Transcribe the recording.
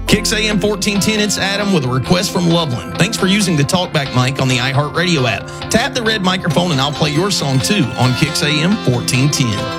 Kicks AM 1410, it's Adam with a request from Loveland. Thanks for using the TalkBack mic on the iHeartRadio app. Tap the red microphone and I'll play your song too on Kicks AM 1410.